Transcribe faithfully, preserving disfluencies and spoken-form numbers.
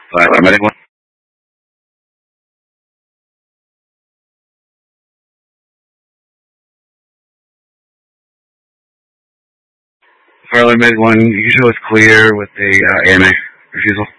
Fire medic one. Fire medic one, you show us clear with a uh, A M A refusal.